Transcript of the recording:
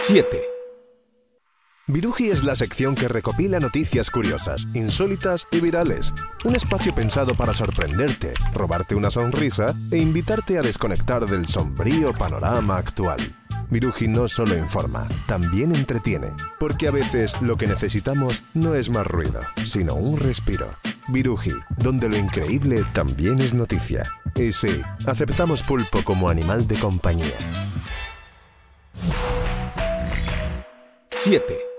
7. Viruji es la sección que recopila noticias curiosas, insólitas y virales. Un espacio pensado para sorprenderte, robarte una sonrisa e invitarte a desconectar del sombrío panorama actual. Viruji no solo informa, también entretiene, porque a veces lo que necesitamos no es más ruido, sino un respiro. Viruji, donde lo increíble también es noticia. Y sí, aceptamos pulpo como animal de compañía. 7.